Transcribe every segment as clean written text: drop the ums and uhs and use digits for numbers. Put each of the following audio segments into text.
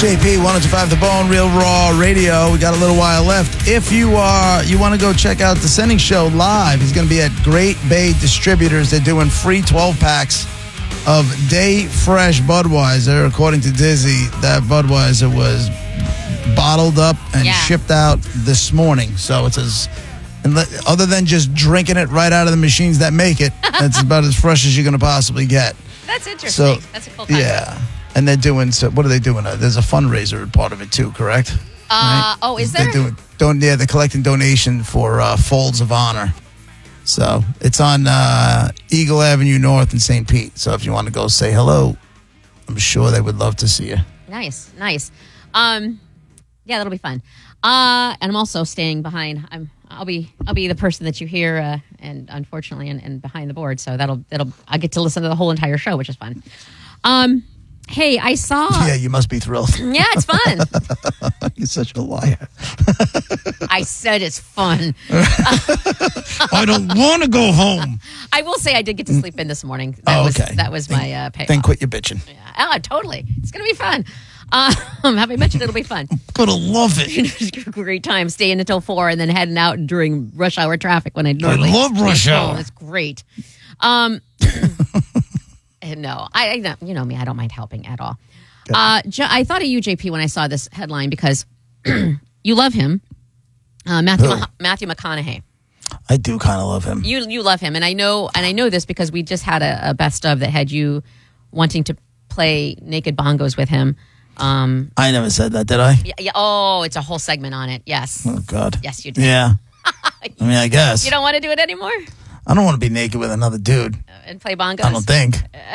JP 105 The Bone, Real Raw Radio. We got a little while left. If you want to go check out the Sending Show live, he's going to be at Great Bay Distributors. They're doing free 12 packs of Day Fresh Budweiser. According to Dizzy, that Budweiser was bottled up and shipped out this morning. So it's other than just drinking it right out of the machines that make it, it's about as fresh as you're going to possibly get. That's interesting. That's a cool concept. Yeah. And they're doing, so what are they doing? There's a fundraiser part of it too, correct? Right? Oh, is there? They're collecting donation for Folds of Honor. So it's on Eagle Avenue North in St. Pete. So if you want to go say hello, I'm sure they would love to see you. Nice. Yeah, that'll be fun. And I'm also staying behind. I'll be the person that you hear, and unfortunately, and behind the board. So I get to listen to the whole entire show, which is fun. Hey, I saw. Yeah, you must be thrilled. Yeah, it's fun. You're such a liar. I said it's fun. I don't want to go home. I will say I did get to sleep in this morning. Okay. That was my payoff. Then quit your bitching. Yeah, totally. It's going to be fun. Have I mentioned it'll be fun? I'm going to love it. It's a great time staying until 4 and then heading out during rush hour traffic when I normally. I love rush hour. It's great. No, you know me. I don't mind helping at all. I thought of you, JP, when I saw this headline because you love him, Matthew McConaughey. I do kind of love him. You love him, and I know this because we just had a best of that had you wanting to play naked bongos with him. I never said that, did I? Yeah. Oh, it's a whole segment on it. Yes. Oh God. Yes, you did. Yeah. I mean, I guess. You don't want to do it anymore? I don't want to be naked with another dude. And play bongos? I don't think.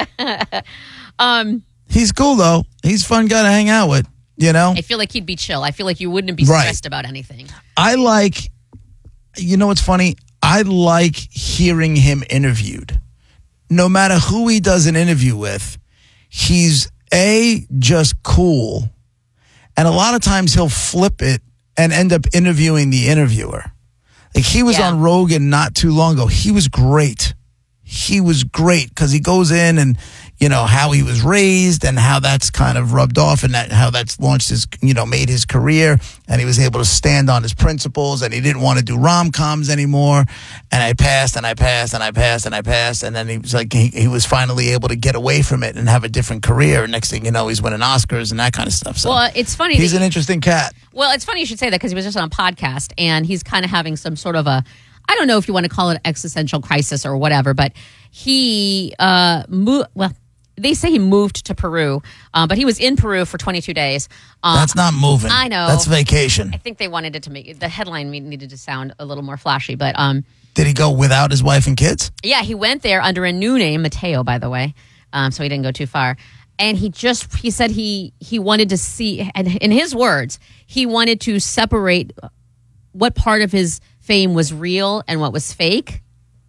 He's cool, though. He's a fun guy to hang out with, you know? I feel like he'd be chill. I feel like you wouldn't be stressed about anything. You know what's funny? I like hearing him interviewed. No matter who he does an interview with, he's, just cool. And a lot of times he'll flip it and end up interviewing the interviewer. Like he was on Rogan not too long ago. He was great. He was great because he goes in and, you know, how he was raised and how that's kind of rubbed off and how that's launched his, made his career. And he was able to stand on his principles and he didn't want to do rom-coms anymore. And I passed. And then he was like, he was finally able to get away from it and have a different career. Next thing you know, he's winning Oscars and that kind of stuff. So well, it's funny. He's an interesting cat. Well, it's funny you should say that because he was just on a podcast and he's kind of having some sort of I don't know if you want to call it existential crisis or whatever, but he they say he moved to Peru, but he was in Peru for 22 days. That's not moving. I know. That's vacation. I think they wanted it to make the headline needed to sound a little more flashy, but did he go without his wife and kids? Yeah, he went there under a new name, Mateo, by the way, so he didn't go too far. And he said he wanted to see, and in his words, he wanted to separate what part of his fame was real and what was fake.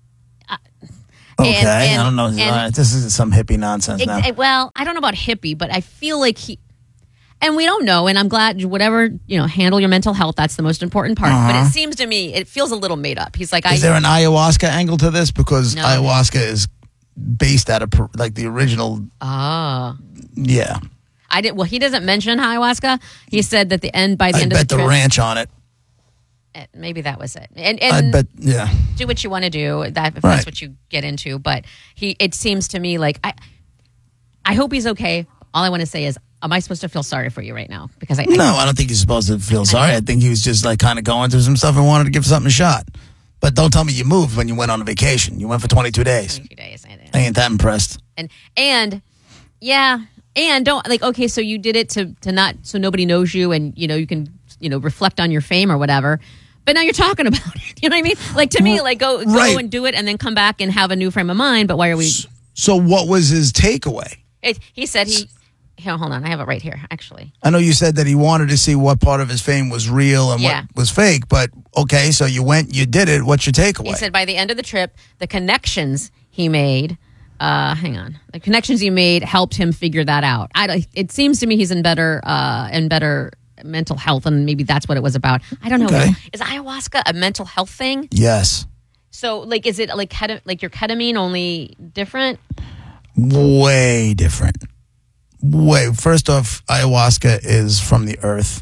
Okay, I don't know. This is some hippie nonsense now. Well, I don't know about hippie, but I feel like and we don't know, and I'm glad whatever, handle your mental health. That's the most important part. But it seems to me, it feels a little made up. He's like, is there an ayahuasca angle to this? Because ayahuasca is based out of like the original. Yeah. Well, he doesn't mention ayahuasca. He said that by the end of the trip. I bet the ranch on it. Maybe that was it. And I bet, yeah. Do what you want to do if that's what you get into. But it seems to me like I hope he's okay. All I want to say is, am I supposed to feel sorry for you right now? Because I don't think you're supposed to feel sorry. I think he was just like kind of going through some stuff and wanted to give something a shot. But don't tell me you moved when you went on a vacation. You went for 22 days. 22 days. I ain't that impressed. And don't okay. So you did it to not so nobody knows you and you can reflect on your fame or whatever. But now you're talking about it. You know what I mean? Like to me, like go and do it and then come back and have a new frame of mind. But why are we? So what was his takeaway? He said hold on, I have it right here, actually. I know you said that he wanted to see what part of his fame was real and what was fake, but okay, so you went, you did it. What's your takeaway? He said by the end of the trip, the connections he made, the connections he made helped him figure that out. It seems to me he's in better mental health, and maybe that's what it was about. I don't know. Okay. Is ayahuasca a mental health thing? Yes. So, like, is it like your ketamine, only different? Way different. Wait, first off, ayahuasca is from the earth.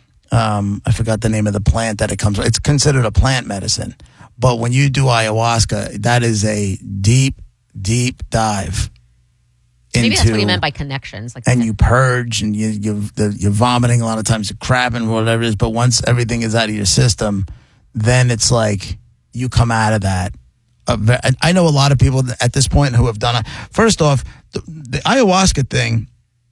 I forgot the name of the plant that it comes from. It's considered a plant medicine. But when you do ayahuasca, that is a deep, deep dive into... Maybe that's what he meant by connections. And you purge, and you're vomiting a lot of times, you're crapping, whatever it is. But once everything is out of your system, then it's like you come out of that. I know a lot of people at this point who have done it. First off, the ayahuasca thing,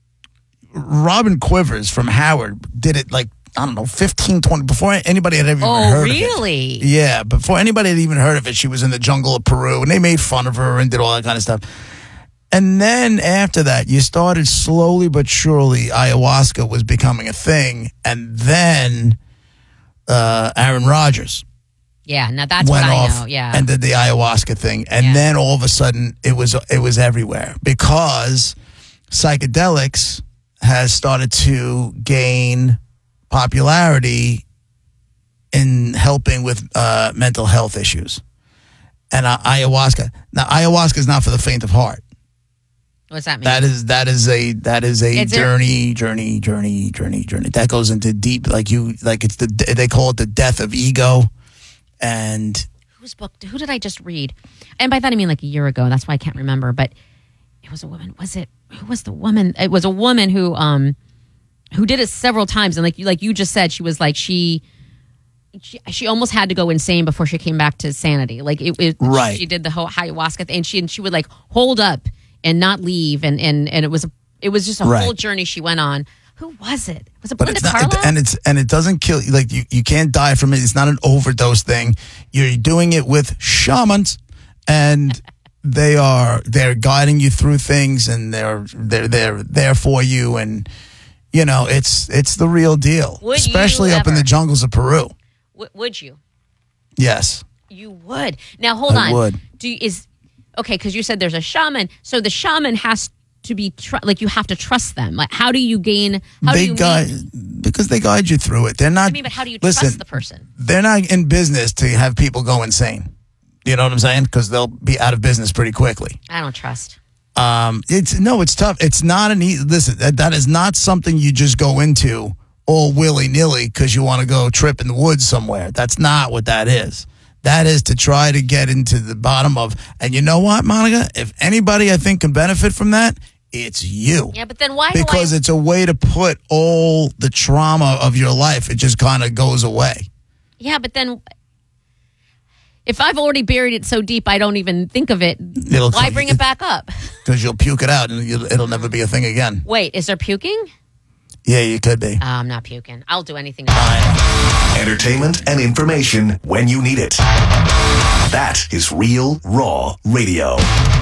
Robin Quivers from Howard did it like, I don't know, 15, 20, before anybody had ever even heard of it. Oh, really? Yeah, before anybody had even heard of it, she was in the jungle of Peru, and they made fun of her and did all that kind of stuff. And then after that, you started slowly but surely, ayahuasca was becoming a thing, and then Aaron Rodgers Yeah, now that's went what I off know. Yeah. and did the ayahuasca thing. And then all of a sudden, it was everywhere because psychedelics has started to gain popularity in helping with mental health issues. And ayahuasca. Now, ayahuasca is not for the faint of heart. What's that mean? That is a journey. That goes into deep, it's they call it the death of ego. And who did I just read? And by that I mean like a year ago. That's why I can't remember. But it was a woman. Who was the woman? It was a woman who did it several times. And like you just said, she was like she almost had to go insane before she came back to sanity. Like right. She did the whole ayahuasca thing, and she would like hold up and not leave, and it was just a whole journey she went on. Who was it? Was it Belinda Carlisle? And it doesn't kill you. Like you can't die from it. It's not an overdose thing. You're doing it with shamans, and they're guiding you through things, and they're there for you, and you know it's the real deal. Especially up in the jungles of Peru. Would you? Yes. You would. Now hold on. I would. Okay, because you said there's a shaman. So the shaman has to be you have to trust them. Like, how do you gain? Because they guide you through it. They're not. But how do you trust the person? They're not in business to have people go insane. You know what I'm saying? Because they'll be out of business pretty quickly. I don't trust. It's tough. It's not an easy. Listen, that is not something you just go into all willy nilly because you want to go trip in the woods somewhere. That's not what that is. That is to try to get into the bottom of, and you know what, Monica? If anybody I think can benefit from that, it's you. Yeah, but then why? Because it's a way to put all the trauma of your life, it just kind of goes away. Yeah, but then if I've already buried it so deep I don't even think of it, why bring it back up? Because you'll puke it out and it'll never be a thing again. Wait, is there puking? Yeah, you could be. I'm not puking. I'll do anything. Entertainment and information when you need it. That is Real Raw Radio.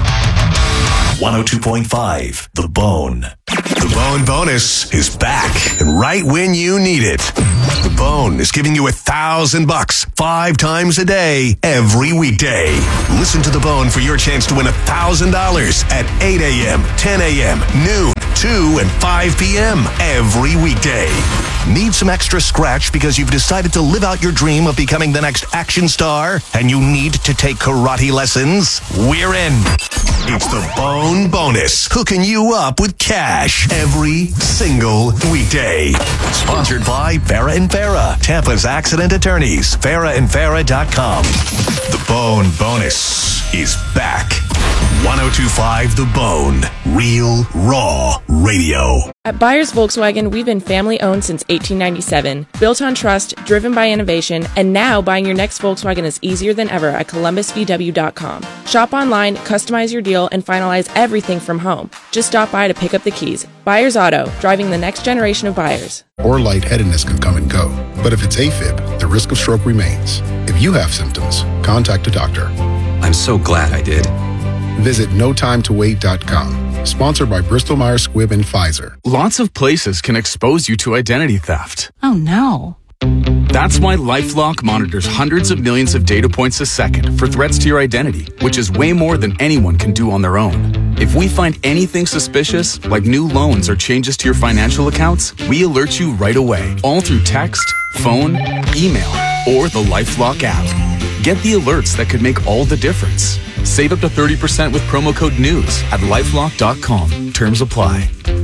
102.5 The Bone. The Bone Bonus is back and right when you need it. The Bone is giving you $1,000 5 times a day, every weekday. Listen to The Bone for your chance to win $1,000 at 8 a.m., 10 a.m., noon, 2 and 5 p.m. every weekday. Need some extra scratch because you've decided to live out your dream of becoming the next action star and you need to take karate lessons? We're in. It's the Bone Bonus, hooking you up with cash every single weekday. Sponsored by Farah and Farah, Tampa's accident attorneys, farahandfarah.com. The Bone Bonus is back. 102.5 The Bone, Real Raw Radio. At Byers Volkswagen, we've been family-owned since 1897, built on trust, driven by innovation, and now buying your next Volkswagen is easier than ever at columbusvw.com. Shop online, customize your deal, and finalize everything from home. Just stop by to pick up the keys. Byers Auto, driving the next generation of buyers. Or lightheadedness can come and go. But if it's AFib, the risk of stroke remains. If you have symptoms, contact a doctor. I'm so glad I did. Visit NoTimeToWait.com. Sponsored by Bristol Myers Squibb and Pfizer. Lots of places can expose you to identity theft. Oh no. That's why LifeLock monitors hundreds of millions of data points a second for threats to your identity, which is way more than anyone can do on their own. If we find anything suspicious, like new loans or changes to your financial accounts, we alert you right away, all through text, phone, email, or the LifeLock app. Get the alerts that could make all the difference. Save up to 30% with promo code NEWS at LifeLock.com. Terms apply.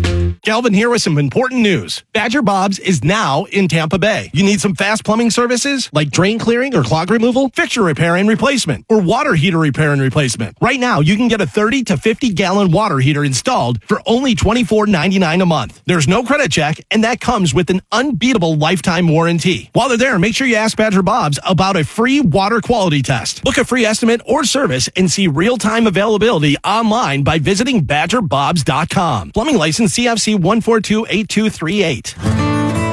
Galvin here with some important news. Badger Bob's is now in Tampa Bay. You need some fast plumbing services like drain clearing or clog removal, fixture repair and replacement, or water heater repair and replacement. Right now, you can get a 30 to 50 gallon water heater installed for only $24.99 a month. There's no credit check, and that comes with an unbeatable lifetime warranty. While they're there, make sure you ask Badger Bob's about a free water quality test. Book a free estimate or service and see real-time availability online by visiting BadgerBobs.com. Plumbing license CFC 1428238.